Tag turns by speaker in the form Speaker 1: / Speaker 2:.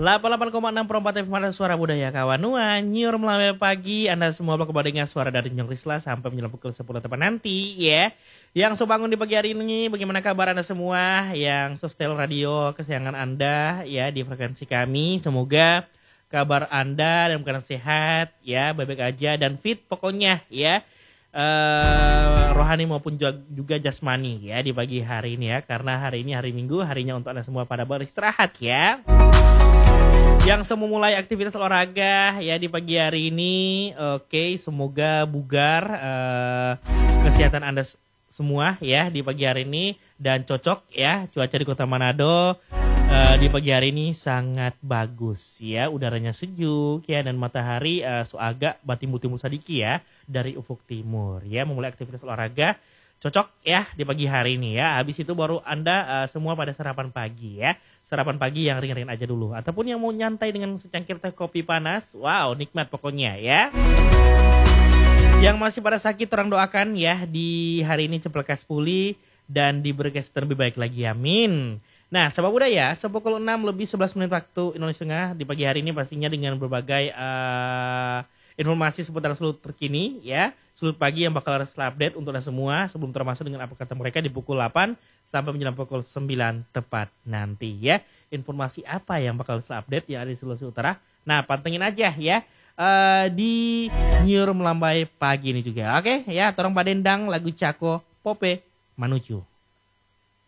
Speaker 1: 88,6 Perempat FM ada Suara Budaya Kawanua. Nyur melambai pagi. Anda semua kembali dengan suara dari Nyong Risla sampai menjelang pukul 10 tepat nanti ya. Yang so bangun di pagi hari ini, bagaimana kabar Anda semua? Yang so setel radio kesayangan Anda ya di frekuensi kami. Semoga kabar Anda dan bukan sehat ya, baik-baik aja dan fit pokoknya ya. Rohani maupun juga jasmani ya di pagi hari ini ya, karena hari ini hari Minggu, harinya untuk Anda semua pada beristirahat ya. Yang semua mulai aktivitas olahraga ya di pagi hari ini, oke, semoga bugar kesehatan Anda semua ya di pagi hari ini dan cocok ya. Cuaca di Kota Manado di pagi hari ini sangat bagus ya, udaranya sejuk ya dan matahari agak batimbu-timbu sadiki ya dari ufuk timur ya, memulai aktivitas olahraga cocok ya di pagi hari ini ya. Habis itu baru Anda semua pada sarapan pagi ya. Sarapan pagi yang ringan-ringan aja dulu. Ataupun yang mau nyantai dengan secangkir teh kopi panas. Wow, nikmat pokoknya ya. Yang masih pada sakit orang doakan ya di hari ini ceplekas pulih dan diberi kesehatan lebih baik lagi. Amin. Nah, sahabat budaya, sepukul 6 lebih 11 menit waktu Indonesia Tengah di pagi hari ini pastinya dengan berbagai informasi seputar seluruh terkini ya. Seluruh pagi yang bakal update untuk Anda semua sebelum termasuk dengan apa kata mereka di pukul 8 sampai menjelang pukul 9 tepat nanti ya. Informasi apa yang bakal update yang ada di Sulawesi Utara. Nah, pantengin aja ya di Nyur Melambai pagi ini juga. Oke ya, Torong Padendang lagu Cako Pope Manuju.